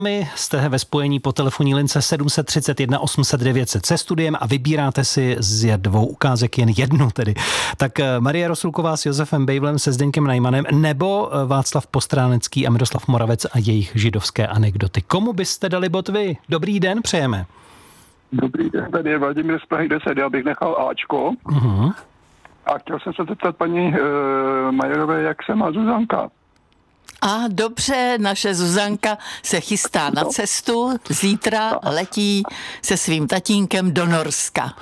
My jste ve spojení po telefonní lince 731 800 900 se studiem a vybíráte si z dvou ukázek jen jednu tedy. Tak Marie Rosulková s Josefem Bejvlem, se Zdeňkem Najmanem nebo Václav Postránecký a Miroslav Moravec a jejich židovské anekdoty. Komu byste dali bod vy? Dobrý den, přejeme. Dobrý den, tady je Vladimír z Prahy 10, já bych nechal Ačko. A chtěl jsem se zeptat paní Majerové, jak se má Zuzanka. A dobře, naše Zuzanka se chystá na cestu, zítra letí se svým tatínkem do Norska.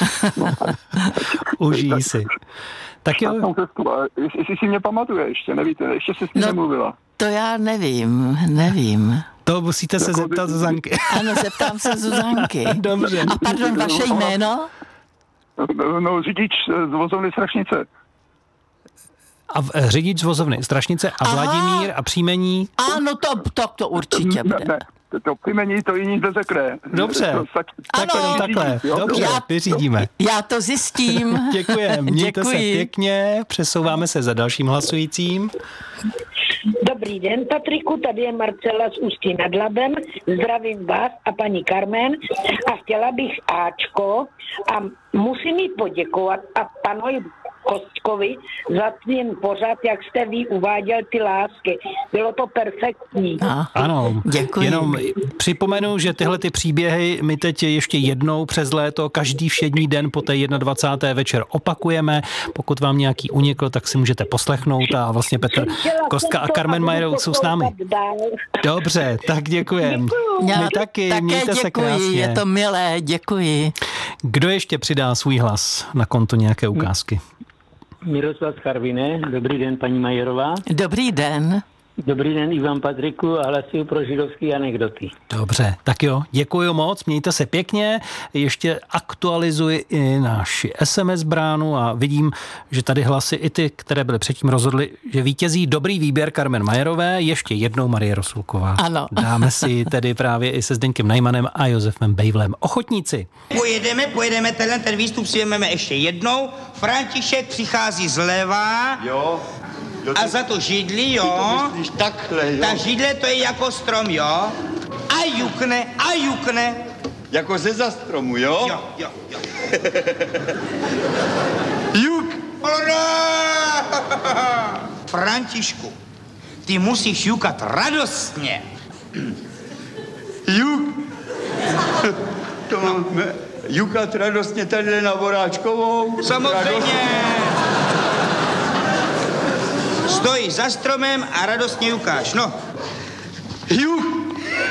Užij si. Tak jo. Jestli si mě pamatuje ještě, nevíte, ještě se s ní nemluvila. To já nevím. To musíte se zeptat Zuzanky. Ano, zeptám se Zuzanky. Dobře. A pardon, vaše jméno? No, řidič z vozovny Strašnice. A řidič z vozovny Strašnice a Vladimír a příjmení? Ano, to určitě bude. Ne, to příjmení to jiný neřekne. Dobře, takhle. Dobře, vyřídíme. Já to zjistím. Děkujeme, mějte se pěkně, přesouváme se za dalším hlasujícím. Dobrý den, Patriku, tady je Marcela z Ústí nad Labem. Zdravím vás a paní Carmen a chtěla bych Ačko a musím jí poděkovat a panu Kostkovi za ten pořad, jak jste vy uváděl ty lásky. Bylo to perfektní. Ano, děkuji. Jenom připomenu, že tyhle ty příběhy my teď ještě jednou přes léto, každý všední den po té 21. večer opakujeme. Pokud vám nějaký unikl, tak si můžete poslechnout a vlastně Petr Kostka a Carmen Majerou jsou s námi. Dobře, tak děkujeme. My taky mějte se krásně. Je to milé, děkuji. Kdo ještě přidá svůj hlas na konto nějaké ukázky? Miroslav z Karviné. Dobrý den, paní Majerová. Dobrý den. Dobrý den, Ivan Patriku, a hlasuju pro židovské anekdoty. Dobře, tak jo, děkuji moc, mějte se pěkně. Ještě aktualizuji i naši SMS bránu a vidím, že tady hlasy i ty, které byly předtím rozhodly, že vítězí dobrý výběr Carmen Majerové, ještě jednou Marie Rosulková. Ano. Dáme si tedy právě i se Zdeňkem Najmanem a Josefem Bejvlem. Ochotníci. Pojedeme, ten výstup si vezmeme ještě jednou. František přichází zleva. Jo. A za to židli, jo. Ty to myslíš takhle, jo. Ta židle to je jako strom, jo. A jukne. Jako ze zastromu, jo? Jo. Juk. Františku, ty musíš jukat radostně. Juk. To máme jukat radostně tady na Voráčkovou. Samozřejmě. Stojí za stromem a radostně jukáš, no. Juk.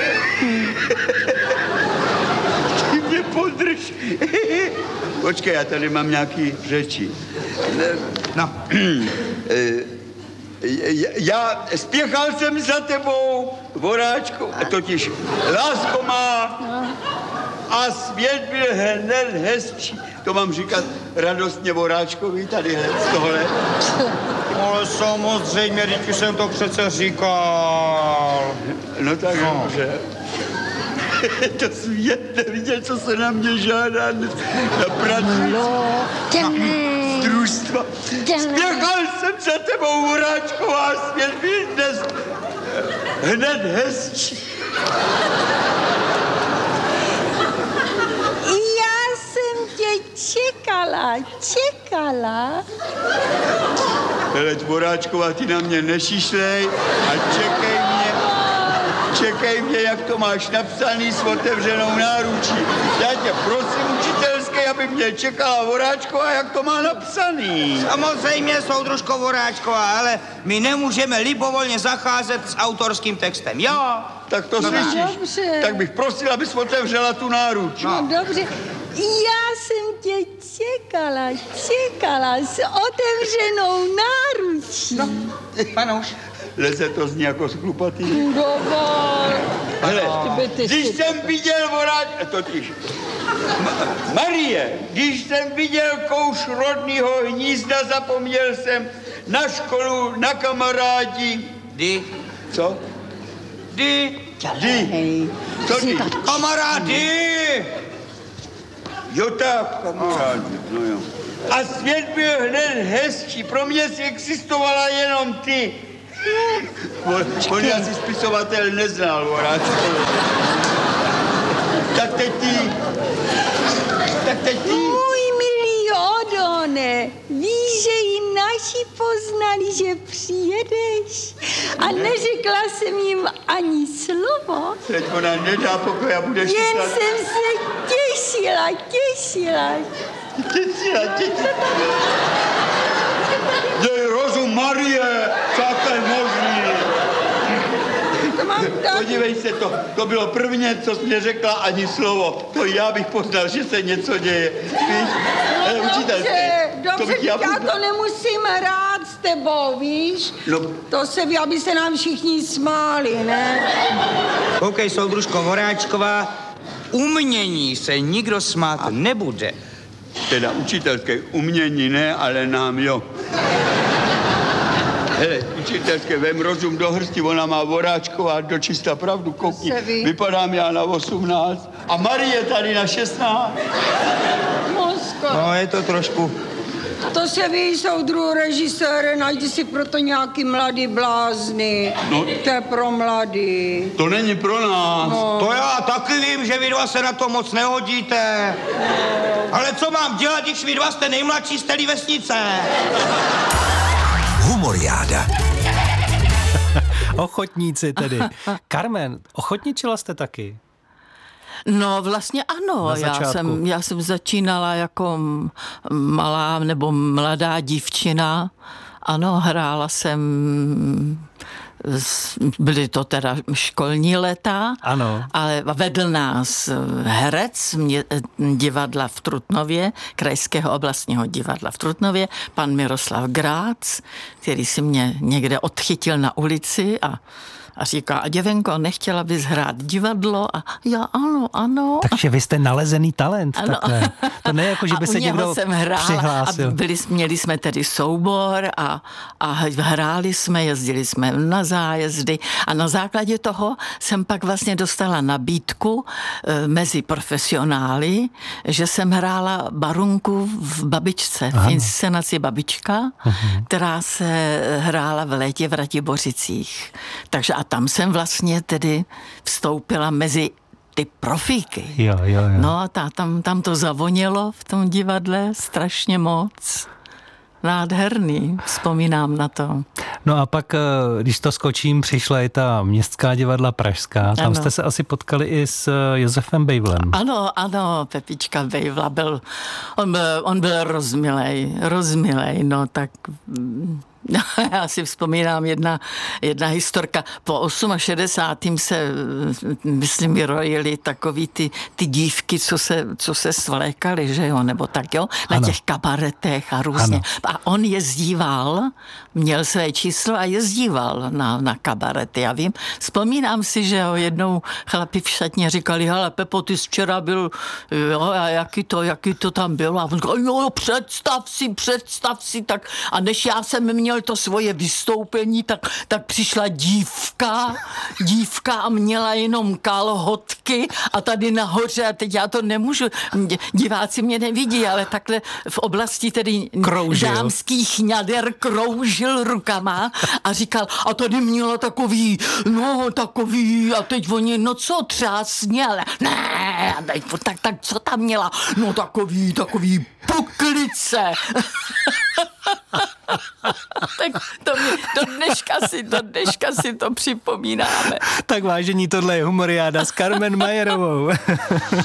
Ty mě podrž. Počkej, já tady mám nějaký řeči. No. Já spěchal jsem za tebou, Voráčko, totiž lásko má a svět byl hned hezčí. To mám říkat radostně Voráčkovi tady z tohle. Ale samozřejmě, teď už jsem to přece říkal. No tak dobře. To svět neviděl, co se na mě žádá na práci. Z družstva. Spěchal jsem za tebou, Voráčková, svět byl dnes hned hezčí. Já jsem tě čekala. Hele, Voráčková, ty na mě nešišlej a čekej mě, jak to máš napsaný s otevřenou náručí. Já tě prosím, učitelské, aby mě čekala Voráčková, jak to má napsaný. Samozřejmě, soudružko Voráčková, ale my nemůžeme libovolně zacházet s autorským textem, jo? Tak to slyšíš. Dobře. Tak bych prosil, abys otevřela tu náruč. No dobře, já jsem tě čekala s otevřenou náručí. No, panouš. Leze to zní jako sklupatý. Dovol. Hele, když jsem viděl totiž, Marie, když jsem viděl kouš rodného hnízda, zapomněl jsem na školu, na kamarádi. Kdy? Co? Kdy? Co ty? Kamarády! Jo tak, kamarádi, no jo. A svět byl hned hezčí, pro mě existovala jenom ty. On je asi spisovatel neznal, Horáčku. Tak teď ty. Můj milý Odone, víš, že i naši poznali, že přijedeš a neřekla jsem jim ani slovo. Teď ona nedá pokoj a budeš Jen myslet. jsem se těšila. Dej rozum, Marie, co je možný. To mám tak. Podívej se, to bylo prvně, co jsi mě řekla, ani slovo. To já bych poznal, že se něco děje. Víš? Dobře, já to nemusím hrát s tebou, víš? No. To se ví, aby se nám všichni smáli, ne? Koukej, soudružko Horáčková, umění se nikdo smát nebude. Teda učitelské umění ne, ale nám jo. Hele, učitelské, vem rozum do hrsti, ona má Horáčková dočista pravdu, koukni. Vypadám já na 18 a Marie tady na 16. Mosko. No, je to trošku... To se ví, soudruhu režisére, najdi si proto nějaký mladý blázny. No. To je pro mladý. To není pro nás. No. To já taky vím, že vy dva se na to moc nehodíte. Ale co mám dělat, když vy dva jste nejmladší z té vesnice? Humoriáda. Ochotníci tedy. Carmen, ochotničila jste taky? No vlastně ano, já jsem začínala jako malá nebo mladá dívčina. Ano, hrála jsem, byly to teda školní léta, ano. Ale vedl nás herec divadla v Trutnově, Krajského oblastního divadla v Trutnově, pan Miroslav Grác, který si mě někde odchytil na ulici a říká, a děvenko, nechtěla bys hrát divadlo? A já ano. Takže vy jste nalezený talent, ano. Takhle. To ne jako, že by se někdo přihlásil. A měli jsme tedy soubor a hráli jsme, jezdili jsme na zájezdy a na základě toho jsem pak vlastně dostala nabídku mezi profesionály, že jsem hrála Barunku v Babičce, v inscenaci Babička, která se hrála v létě v Ratibořicích. Takže a tam jsem vlastně tedy vstoupila mezi ty profíky. Jo. No a tam to zavonělo v tom divadle strašně moc. Nádherný, vzpomínám na to. No a pak, když to skočím, přišla i ta Městská divadla pražská. Tam jste se asi potkali i s Josefem Bejvlem. Ano, Pepička Bejvla on byl rozmilej, no tak... Já si vzpomínám jedna historka. Po 68. se, myslím, vyrojili takový ty dívky, co se svlékaly, že jo, nebo tak jo, na těch kabaretech a různě. Ano. A on jezdíval, měl své číslo a jezdíval na kabarety. Já vím, vzpomínám si, že jo, jednou chlapi v šatně říkali, hele, Pepo, ty jsi včera byl, jo, a jaký to tam bylo? A on říkal, jo, představ si, tak a než já jsem měl to svoje vystoupení, tak přišla dívka a měla jenom kalhotky a tady nahoře, a teď já to nemůžu, diváci mě nevidí, ale takhle v oblasti tedy dámských ňader kroužil rukama a říkal, a tady měla takový, a teď oni, no co, třásně, ale ne, tak co tam měla? No takový puklice. Tak do dneška si to připomínáme. Tak vážení, tohle je Humoriáda s Carmen Majerovou.